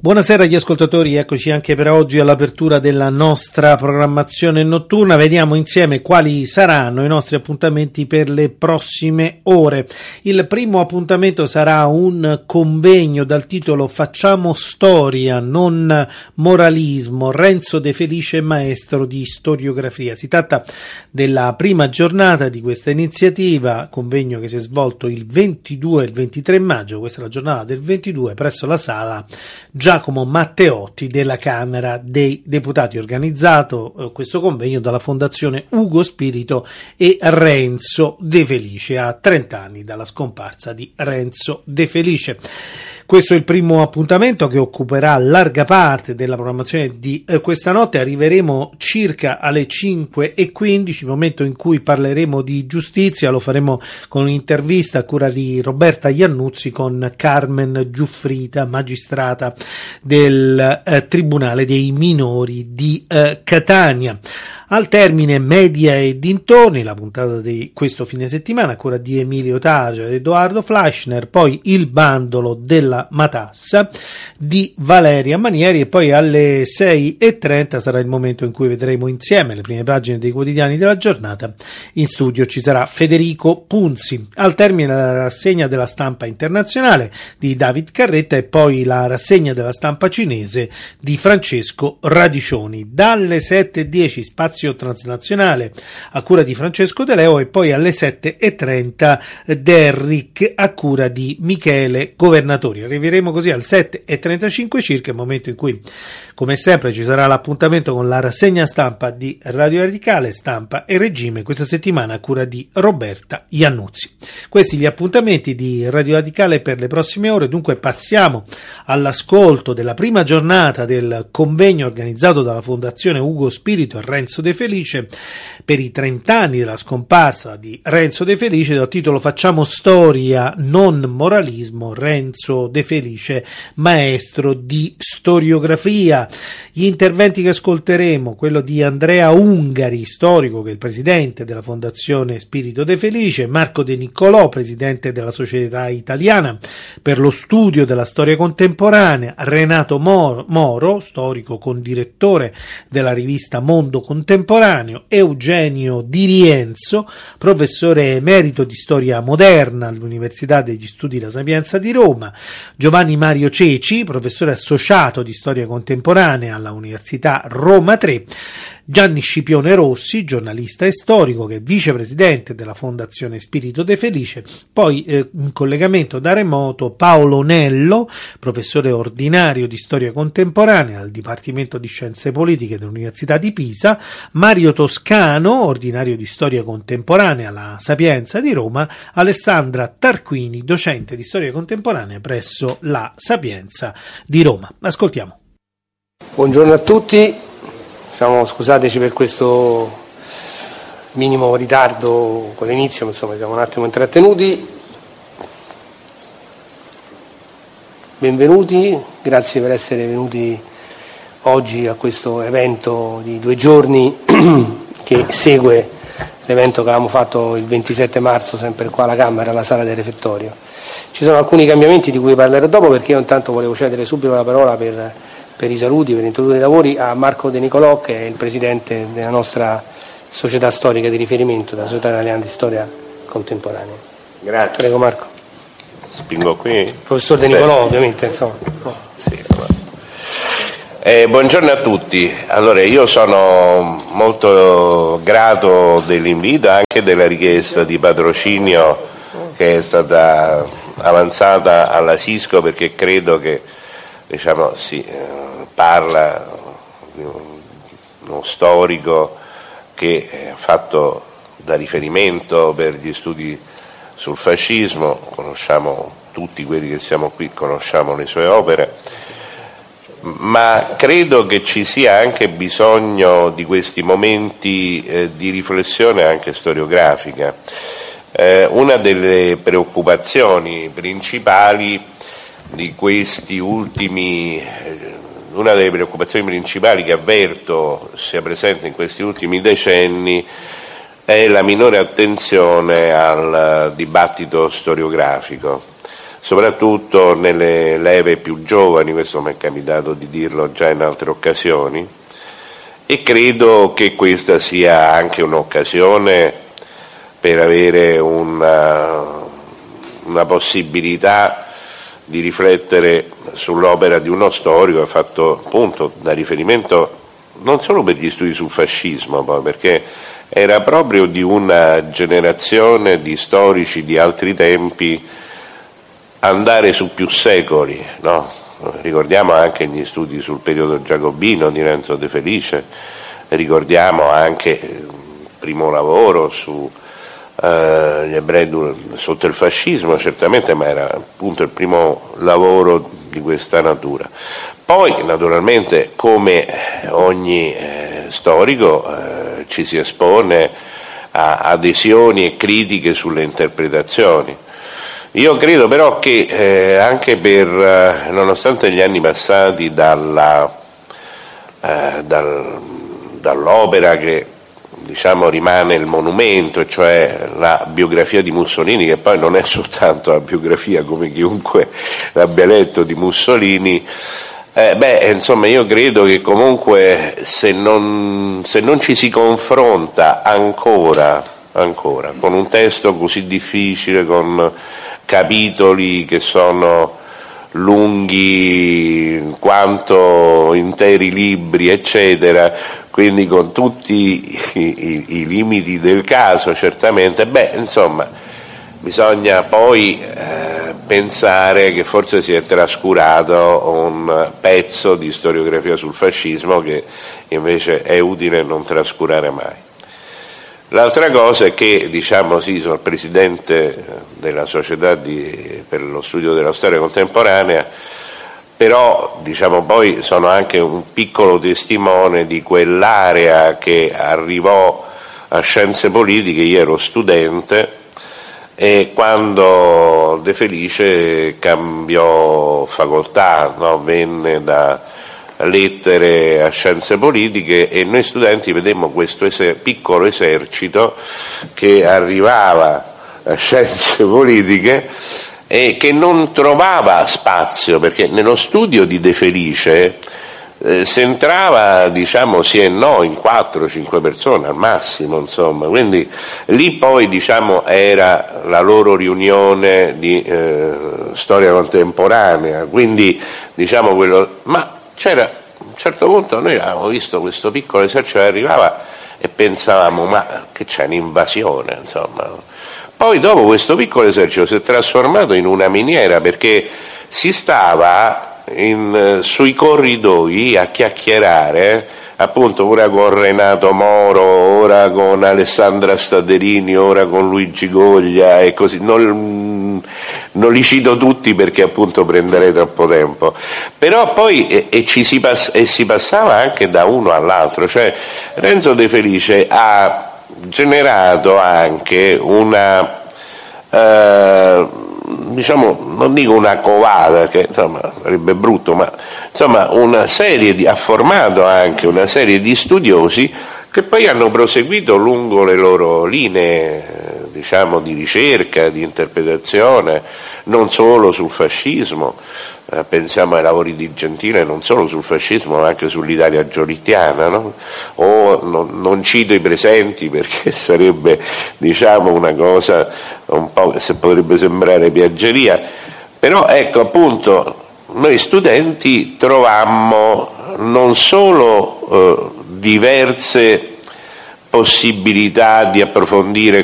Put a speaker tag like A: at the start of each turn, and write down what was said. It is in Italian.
A: Buonasera agli ascoltatori, eccoci anche per oggi all'apertura della nostra programmazione notturna. Vediamo insieme quali saranno i nostri appuntamenti per le prossime ore. Il primo appuntamento sarà un convegno dal titolo Facciamo storia, non moralismo, Renzo De Felice, maestro di storiografia. Si tratta della prima giornata di questa iniziativa, convegno che si è svolto il 22 e il 23 maggio, questa è la giornata del 22, presso la sala Giacomo Matteotti della Camera dei Deputati, organizzato questo convegno dalla Fondazione Ugo Spirito e Renzo De Felice, a 30 anni dalla scomparsa di Renzo De Felice. Questo è il primo appuntamento che occuperà larga parte della programmazione di questa notte. Arriveremo circa alle 5:15, momento in cui parleremo di giustizia. Lo faremo con un'intervista a cura di Roberta Iannuzzi con Carmen Giuffrida, magistrata del Tribunale dei Minori di Catania. Al termine Media e dintorni, la puntata di questo fine settimana a cura di Emilio Tagia ed Edoardo Fleischner, poi il bandolo della matassa di Valeria Manieri, e poi alle 6:30 sarà il momento in cui vedremo insieme le prime pagine dei quotidiani della giornata. In studio ci sarà Federico Punzi. Al termine la rassegna della stampa internazionale di David Carretta e poi la rassegna della stampa cinese di Francesco Radicioni. Dalle 7:10 spazio transnazionale a cura di Francesco De Leo e poi alle 7:30 Derrick a cura di Michele Governatori. Arriveremo così al 7:35 circa, il momento in cui, come sempre, ci sarà l'appuntamento con la rassegna stampa di Radio Radicale, Stampa e Regime, questa settimana a cura di Roberta Iannuzzi. Questi gli appuntamenti di Radio Radicale per le prossime ore. Dunque passiamo all'ascolto della prima giornata del convegno organizzato dalla Fondazione Ugo Spirito e Renzo De Felice per i 30 anni della scomparsa di Renzo De Felice, dal titolo Facciamo storia, non moralismo, Renzo De Felice, maestro di storiografia. Gli interventi che ascolteremo, quello di Andrea Ungari, storico, che è il presidente della Fondazione Spirito De Felice, Marco De Niccolò, presidente della Società Italiana per lo Studio della Storia Contemporanea, Renato Moro, storico condirettore della rivista Mondo Contemporaneo, Eugenio Di Rienzo, professore emerito di storia moderna all'Università degli Studi La Sapienza di Roma, Giovanni Mario Ceci, professore associato di storia contemporanea alla Università Roma 3, Gianni Scipione Rossi, giornalista e storico, che è vicepresidente della Fondazione Spirito De Felice, poi in collegamento da remoto Paolo Nello, professore ordinario di storia contemporanea al Dipartimento di Scienze Politiche dell'Università di Pisa, Mario Toscano, ordinario di storia contemporanea alla Sapienza di Roma, Alessandra Tarquini, docente di storia contemporanea presso la Sapienza di Roma. Ascoltiamo.
B: Buongiorno a tutti. Scusateci per questo minimo ritardo con l'inizio, insomma siamo un attimo intrattenuti. Benvenuti, grazie per essere venuti oggi a questo evento di 2 giorni che segue l'evento che avevamo fatto il 27 marzo sempre qua alla Camera, alla sala del refettorio. Ci sono alcuni cambiamenti di cui parlerò dopo, perché io intanto volevo cedere subito la parola per i saluti, per introdurre i lavori, a Marco De Niccolò, che è il presidente della nostra società storica di riferimento, della Società Italiana di Storia Contemporanea.
C: Grazie.
B: Prego Marco.
C: Spingo qui.
B: Professor De Niccolò, ovviamente. Insomma.
C: Sì, buongiorno a tutti. Allora, io sono molto grato dell'invito, anche della richiesta di patrocinio che è stata avanzata alla Sisco, perché credo che parla di uno storico che ha fatto da riferimento per gli studi sul fascismo. Conosciamo tutti quelli che siamo qui, conosciamo le sue opere, ma credo che ci sia anche bisogno di questi momenti di riflessione anche storiografica. Una delle preoccupazioni principali che avverto sia presente in questi ultimi decenni è la minore attenzione al dibattito storiografico. soprattutto nelle leve più giovani, questo mi è capitato di dirlo già in altre occasioni, e credo che questa sia anche un'occasione per avere una possibilità di riflettere sull'opera di uno storico che ha fatto appunto da riferimento non solo per gli studi sul fascismo, poi, perché era proprio di una generazione di storici di altri tempi andare su più secoli, no? Ricordiamo anche gli studi sul periodo giacobino di Renzo De Felice, ricordiamo anche il primo lavoro su gli ebrei sotto il fascismo, certamente, ma era appunto il primo lavoro di questa natura. Poi naturalmente, come ogni storico, ci si espone a adesioni e critiche sulle interpretazioni. Io credo però che anche nonostante gli anni passati dall'opera che diciamo rimane il monumento, cioè la biografia di Mussolini, che poi non è soltanto la biografia, come chiunque l'abbia letto, di Mussolini, insomma, io credo che comunque se non ci si confronta ancora con un testo così difficile, con capitoli che sono lunghi quanto interi libri, eccetera, quindi con tutti i limiti del caso, certamente, insomma, bisogna poi pensare che forse si è trascurato un pezzo di storiografia sul fascismo che invece è utile non trascurare mai. L'altra cosa è che, diciamo, sì, sono il presidente della Società per lo studio della storia contemporanea, però diciamo poi sono anche un piccolo testimone di quell'area che arrivò a scienze politiche. Io ero studente e quando De Felice cambiò facoltà, no? Venne da lettere a scienze politiche e noi studenti vedemmo questo piccolo esercito che arrivava a scienze politiche e che non trovava spazio, perché nello studio di De Felice si entrava, diciamo, sì e no, in 4-5 persone al massimo, insomma, quindi lì poi, diciamo, era la loro riunione di storia contemporanea, quindi diciamo ma c'era, a un certo punto noi avevamo visto questo piccolo esercito che arrivava e pensavamo, ma che c'è un'invasione, insomma. Poi dopo questo piccolo esercito si è trasformato in una miniera, perché si stava sui corridoi a chiacchierare, appunto, ora con Renato Moro, ora con Alessandra Staderini, ora con Luigi Goglia e così. Non li cito tutti perché appunto prenderei troppo tempo, però poi si passava anche da uno all'altro, cioè Renzo De Felice ha generato anche una diciamo, non dico una covata, che insomma sarebbe brutto, ma insomma ha formato anche una serie di studiosi che poi hanno proseguito lungo le loro linee, diciamo, di ricerca, di interpretazione, non solo sul fascismo, pensiamo ai lavori di Gentile, non solo sul fascismo ma anche sull'Italia giolittiana, no? Non cito i presenti perché sarebbe, diciamo, una cosa un po', se potrebbe sembrare piaggeria, però ecco, appunto, noi studenti trovammo non solo diverse possibilità di approfondire